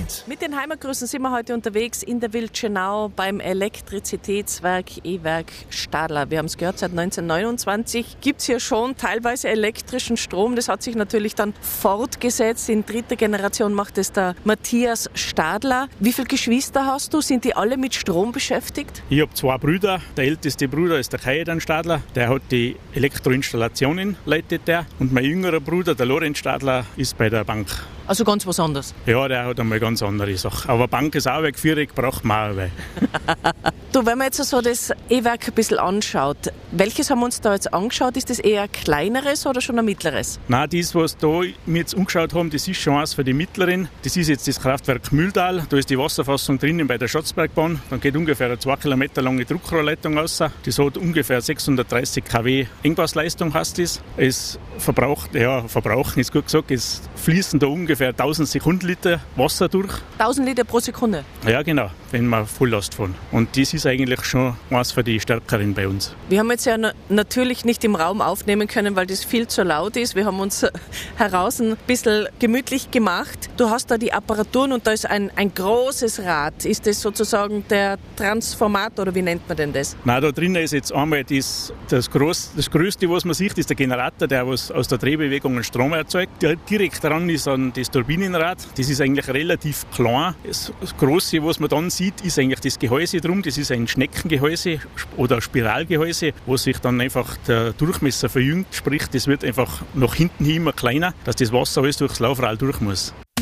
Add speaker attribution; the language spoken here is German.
Speaker 1: 1.
Speaker 2: Mit den Heimatgrüßen sind wir heute unterwegs in der Wildschenau beim Elektrizitätswerk E-Werk Stadler. Wir haben es gehört, seit 1929 gibt es hier schon teilweise elektrischen Strom. Das hat sich natürlich dann fortgesetzt. In dritter Generation macht es der Matthias Stadler. Wie viele Geschwister hast du? Sind die alle mit Strom beschäftigt?
Speaker 3: Ich habe 2 Brüder. Der älteste Bruder ist der Kajetan Stadler. Der hat die Elektroinstallationen, leitet der. Und mein jüngerer Bruder, der Lorenz Stadler, ist bei der Bank.
Speaker 2: Also ganz was anderes?
Speaker 3: Ja, der hat einmal ganz andere Sachen. Aber Bank ist auch weggeführt, braucht man auch.
Speaker 2: Du, wenn man jetzt so das E-Werk ein bisschen anschaut, welches haben wir uns da jetzt angeschaut? Ist das eher ein kleineres oder schon ein mittleres?
Speaker 3: Nein, das, was da wir jetzt angeschaut haben, das ist schon eins für die mittleren. Das ist jetzt das Kraftwerk Mühltal. Da ist die Wasserfassung drinnen bei der Schatzbergbahn. Dann geht ungefähr eine 2 Kilometer lange Druckrohrleitung raus. Das hat ungefähr 630 kW Engpassleistung, heißt das. Es verbrauchen ist gut gesagt, es fließen da ungefähr 1000 Sekundenliter Wasser durch.
Speaker 2: 1000 Liter pro Sekunde?
Speaker 3: Ja, genau, wenn wir Volllast fahren. Und das ist eigentlich schon was für die Stärkeren bei uns.
Speaker 2: Wir haben jetzt ja natürlich nicht im Raum aufnehmen können, weil das viel zu laut ist. Wir haben uns heraus ein bisschen gemütlich gemacht. Du hast da die Apparaturen und da ist ein großes Rad. Ist das sozusagen der Transformator oder wie nennt man denn das?
Speaker 3: Nein, da drinnen ist jetzt einmal das Größte, was man sieht, ist der Generator, der was aus der Drehbewegung einen Strom erzeugt. Direkt dran ist dann das Turbinenrad. Das ist eigentlich relativ klein. Das Große, was man dann sieht, ist eigentlich das Gehäuse drum. Das ist ein Schneckengehäuse oder Spiralgehäuse, wo sich dann einfach der Durchmesser verjüngt. Sprich, das wird einfach nach hinten hin immer kleiner, dass das Wasser alles durchs Laufrad durch muss.